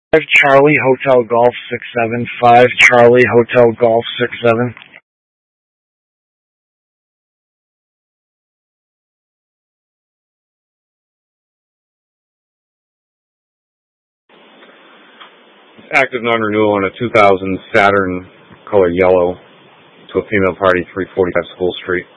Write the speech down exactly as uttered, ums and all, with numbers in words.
five Charlie Hotel Golf six seven. five Charlie Hotel Golf six seven. Active non-renewal on a two thousand Saturn, color yellow, to a female party, three forty-five School Street.